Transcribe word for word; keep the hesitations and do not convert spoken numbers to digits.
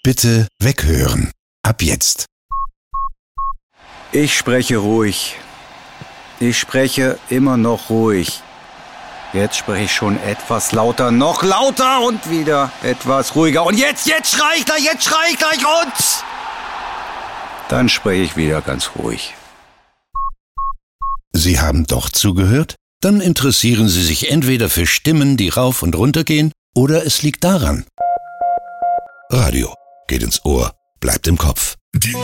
Bitte weghören. Ab jetzt. Ich spreche ruhig. Ich spreche immer noch ruhig. Jetzt spreche ich schon etwas lauter, noch lauter und wieder etwas ruhiger. Und jetzt, jetzt schrei ich gleich, jetzt schrei ich gleich und... Dann spreche ich wieder ganz ruhig. Sie haben doch zugehört? Dann interessieren Sie sich entweder für Stimmen, die rauf und runter gehen, oder es liegt daran. Radio geht ins Ohr, bleibt im Kopf. Die